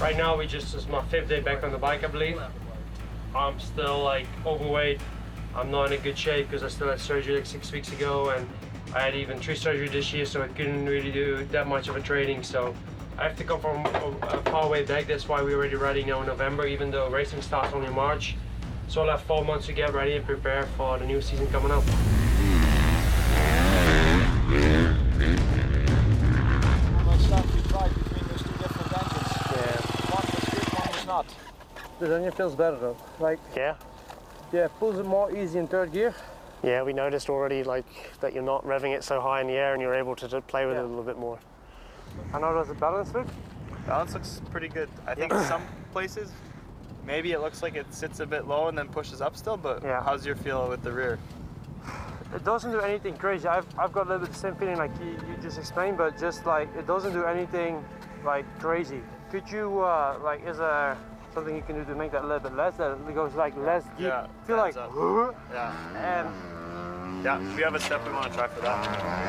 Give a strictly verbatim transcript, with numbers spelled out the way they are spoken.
Right now, we just, it's my fifth day back on the bike, I believe. I'm still like overweight. I'm not in a good shape because I still had surgery like six weeks ago, and I had even tree surgery this year, so I couldn't really do that much of a training. So I have to come from a far way back. That's why we're already ready now in November, even though racing starts only in March. So I'll have four months to get ready and prepare for the new season coming up. How much stuff you tried between those two different engines? Yeah. One was good, one was not. The engine feels better though. Like, Yeah? yeah, it pulls it more easy in third gear. Yeah, we noticed already like that you're not revving it so high in the air and you're able to, to play with Yeah. it a little bit more. I know does the balance look? Balance looks pretty good. I think some places, maybe it looks like it sits a bit low and then pushes up still, but Yeah. how's your feel with the rear? It doesn't do anything crazy. I've, I've got a little bit the same feeling like you, you just explained, but just like, it doesn't do anything like crazy. Could you, uh, like, is there something you can do to make that a little bit less, that it goes like less deep? Yeah, Feel like, hands huh? Yeah. And Yeah, we have a step we want to try for that.